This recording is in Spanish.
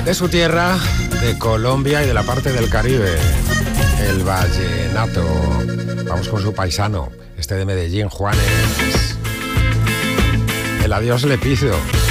De su tierra, de Colombia y de la parte del Caribe, el vallenato. Vamos con su paisano, este de Medellín, Juanes. El adiós le pido.